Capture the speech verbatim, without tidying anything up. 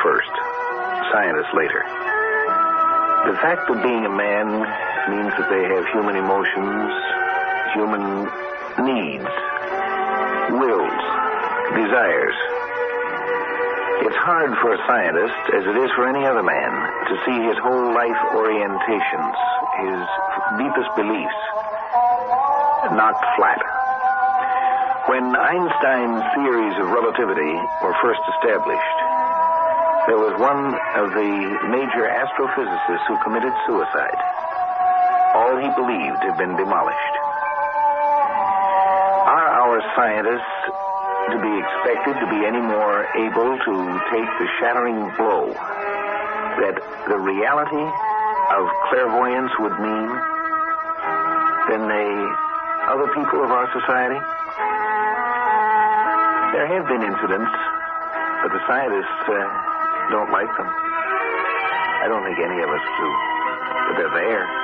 first, scientists later. The fact of being a man means that they have human emotions, human needs, wills, desires. It's hard for a scientist, as it is for any other man, to see his whole life orientations, his deepest beliefs, knocked flat. When Einstein's theories of relativity were first established, there was one of the major astrophysicists who committed suicide. All he believed had been demolished. Are our scientists to be expected to be any more able to take the shattering blow that the reality of clairvoyance would mean than the other people of our society? There have been incidents, but the scientists uh, don't like them. I don't think any of us do, but they're there.